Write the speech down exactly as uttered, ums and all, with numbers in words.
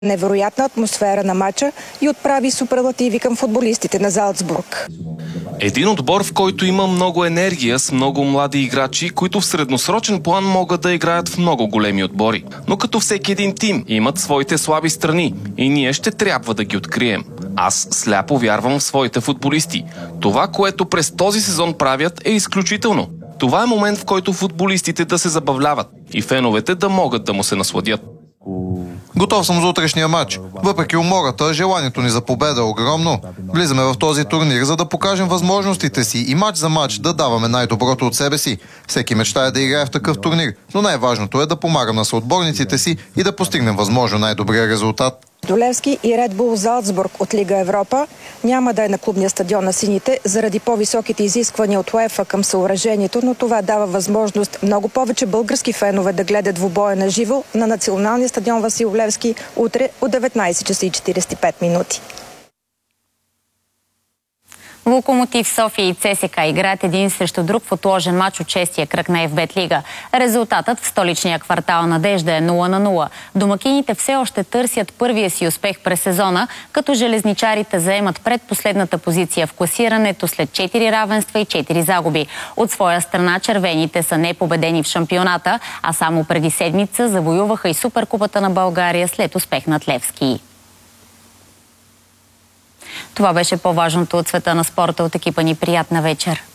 невероятна атмосфера на матча и отправи суперлативи към футболистите на Залцбург. Един отбор, в който има много енергия, с много млади играчи, които в средносрочен план могат да играят в много големи отбори. Но като всеки един тим имат своите слаби страни и ние ще трябва да ги открием. Аз сляпо вярвам в своите футболисти. Това, което през този сезон правят, е изключително. Това е момент, в който футболистите да се забавляват и феновете да могат да му се насладят. Готов съм за утрешния матч. Въпреки умората, желанието ни за победа е огромно. Влизаме в този турнир, за да покажем възможностите си и матч за матч да даваме най-доброто от себе си. Всеки мечтае да играе в такъв турнир, но най-важното е да помагам на съотборниците си и да постигнем възможно най-добрия резултат. Левски и Ред Бул Залцбург от Лига Европа няма да е на клубния стадион на сините заради по-високите изисквания от УЕФА към съоръжението, но това дава възможност много повече български фенове да гледат двубоя на живо на националния стадион Васил Левски утре от деветнайсет часа и четирийсет и пет минути. Локомотив София и ЦСКА играят един срещу друг в отложен матч от шестия кръг на ЕФБЕТ Лига. Резултатът в столичния квартал Надежда е нула на нула. Домакините все още търсят първия си успех през сезона, като железничарите заемат предпоследната позиция в класирането след четири равенства и четири загуби. От своя страна червените са непобедени в шампионата, а само преди седмица завоюваха и Суперкупата на България след успех над Левски. Това беше по-важното от света на спорта от екипа ни. Приятна вечер!